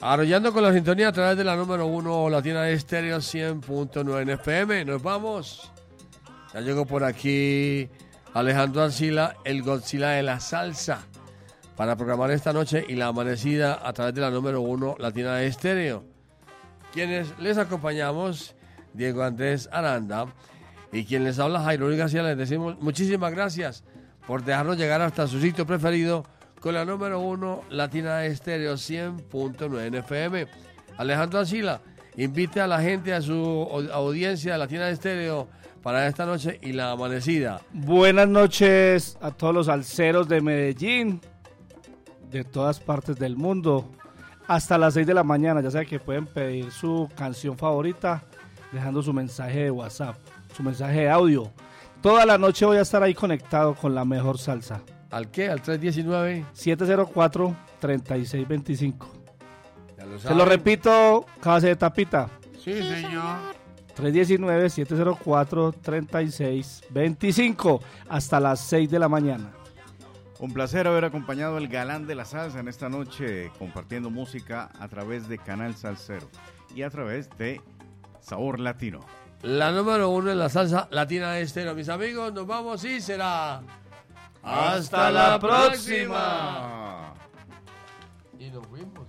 Arrollando con la sintonía a través de la número 1 Latina Estéreo 100.9 en FM. Nos vamos. Ya llegó por aquí Alejandro Arcila, el Godzilla de la salsa, para programar esta noche y la amanecida a través de la número 1 Latina Estéreo. Quienes les acompañamos, Diego Andrés Aranda, y quien les habla, Jairo Luis García, les decimos muchísimas gracias por dejarnos llegar hasta su sitio preferido con la número 1 Latina Estéreo 100.9 en FM. Alejandro Arcila, invite a la gente, a su audiencia de Latina Estéreo para esta noche y la amanecida. Buenas noches a todos los salseros de Medellín, de todas partes del mundo, hasta las 6 de la mañana. Ya saben que pueden pedir su canción favorita dejando su mensaje de WhatsApp, su mensaje de audio. Toda la noche voy a estar ahí conectado con la mejor salsa. ¿Al qué? ¿Al 319? 704-3625. Ya lo Se saben. lo repito, cabeza de tapita. Sí, señor. 319-704-3625 hasta las 6 de la mañana. Un placer haber acompañado al galán de la salsa en esta noche, compartiendo música a través de Canal Salsero y a través de Sabor Latino. La número 1 en la salsa Latina Estéreo. Mis amigos, nos vamos y será hasta la próxima. Y nos fuimos.